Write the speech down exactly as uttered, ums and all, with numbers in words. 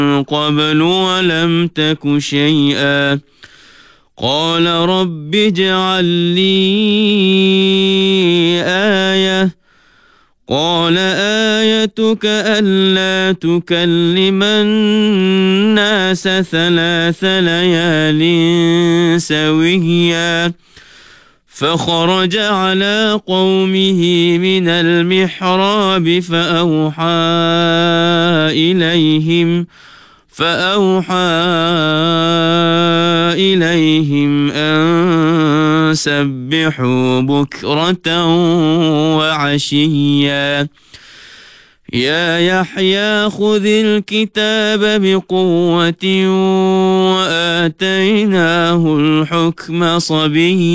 قبل ولم تك شيئا قال رب اجعل لي آية قال آيتك ألا تكلم الناس ثلاث ليال سويا فخرج على قومه من المحراب فأوحى إليهم فأوحى إليهم أن سبحوا بكرة وعشيا يا يحيى خذ الكتاب بقوة وآتيناه الحكم صبيا